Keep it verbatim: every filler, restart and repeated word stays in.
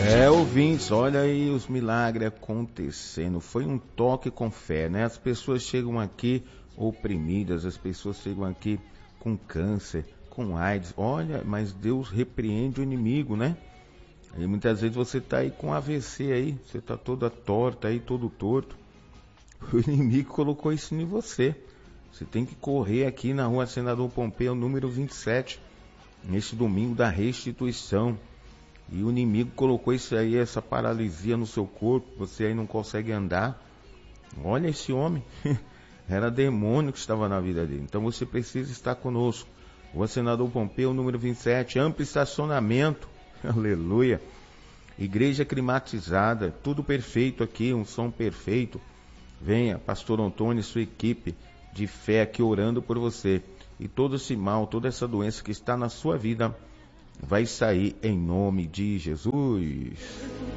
É, ouvintes, olha aí os milagres acontecendo. Foi um toque com fé, né? As pessoas chegam aqui oprimidas, as pessoas chegam aqui com câncer, com AIDS. Olha, mas Deus repreende o inimigo, né? E muitas vezes você tá aí com A V C aí, você tá toda torta aí, todo torto. O inimigo colocou isso em você. Você tem que correr aqui na rua Senador Pompeu, número vinte e sete, neste domingo da restituição. E o inimigo colocou isso aí, essa paralisia no seu corpo, você aí não consegue andar. Olha esse homem, era demônio que estava na vida dele. Então você precisa estar conosco. Rua Senador Pompeu, número vinte e sete, amplo estacionamento, aleluia. Igreja climatizada, tudo perfeito aqui, um som perfeito. Venha, Pastor Antônio e sua equipe de fé aqui orando por você. E todo esse mal, toda essa doença que está na sua vida vai sair em nome de Jesus.